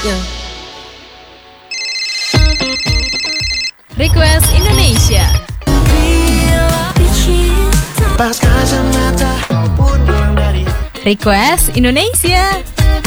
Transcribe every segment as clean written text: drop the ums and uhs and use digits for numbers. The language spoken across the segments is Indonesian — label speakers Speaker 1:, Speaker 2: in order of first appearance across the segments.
Speaker 1: Yeah.
Speaker 2: Request Indonesia.
Speaker 1: Pas kacamata pulang dari
Speaker 2: Request Indonesia.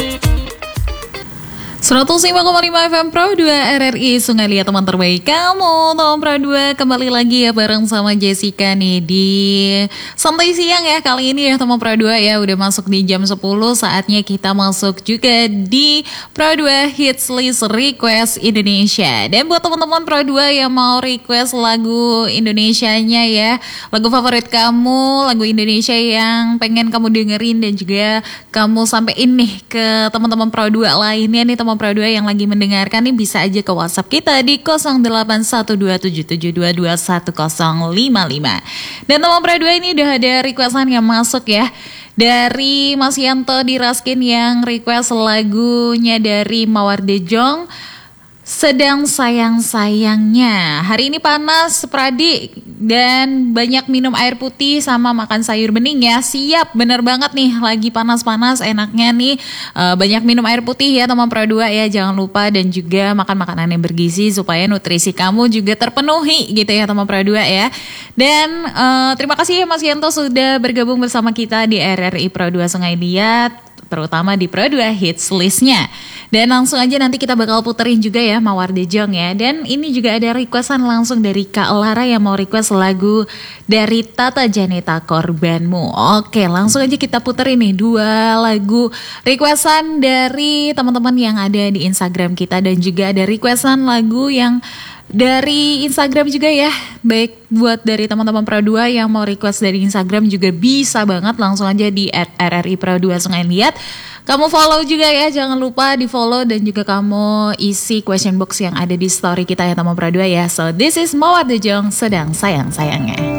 Speaker 2: 105,5 FM Pro 2 RRI Sungai Liat, teman terbaik kamu. Teman Pro 2 kembali lagi ya bareng sama Jessica nih di Santai Siang ya. Kali ini ya teman Pro 2 ya udah masuk di jam 10. Saatnya kita masuk juga di Pro 2 Hits List Request Indonesia. Dan buat teman-teman Pro 2 yang mau request lagu Indonesianya ya, lagu favorit kamu, lagu Indonesia yang pengen kamu dengerin dan juga kamu sampein nih ke teman-teman Pro 2 lainnya nih, teman Pro 2 yang lagi mendengarkan nih, bisa aja ke WhatsApp kita di 081277221055. Dan teman Pro 2 ini udah ada requestan yang masuk ya. Dari Mas Yanto di Raskin yang request lagunya dari Mawar De Jong, Sedang Sayang-Sayangnya. Hari ini panas Pradi dan banyak minum air putih sama makan sayur bening ya. Siap, bener banget nih, lagi panas-panas enaknya nih banyak minum air putih ya teman Pro 2 ya. Jangan lupa dan juga makan makanan yang bergizi supaya nutrisi kamu juga terpenuhi gitu ya teman Pro 2 ya. Dan terima kasih ya Mas Yanto sudah bergabung bersama kita di RRI Pro 2 Sungai Liat, terutama di Pro 2 Hits List-nya. Dan langsung aja nanti kita bakal puterin juga ya Mawar De Jong ya. Dan ini juga ada requestan langsung dari Kak Lara yang mau request lagu dari Tata Janeta, Korbanmu. Oke, langsung aja kita puterin nih dua lagu requestan dari teman-teman yang ada di Instagram kita. Dan juga ada requestan lagu yang dari Instagram juga ya. Baik buat dari teman-teman Pro 2 yang mau request dari Instagram juga bisa banget, langsung aja di @RRI Pro 2 Sungai Liat. Kamu follow juga ya, jangan lupa di follow dan juga kamu isi question box yang ada di story kita ya teman Pro 2 ya. So this is Mawar De Jong, Sedang Sayang-Sayangnya.